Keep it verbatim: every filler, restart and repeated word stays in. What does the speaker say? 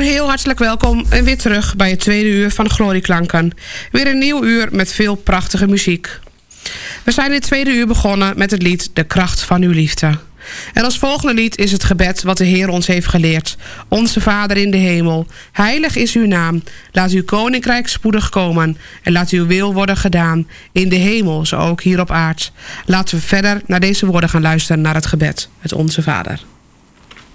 Een heel hartelijk welkom en weer terug bij het tweede uur van Glorieklanken. Weer een nieuw uur met veel prachtige muziek. We zijn dit tweede uur begonnen met het lied De Kracht van Uw Liefde. En als volgende lied is het gebed wat de Heer ons heeft geleerd. Onze Vader in de hemel, heilig is uw naam. Laat uw koninkrijk spoedig komen en laat uw wil worden gedaan. In de hemel, zo ook hier op aard. Laten we verder naar deze woorden gaan luisteren naar het gebed. Het Onze Vader.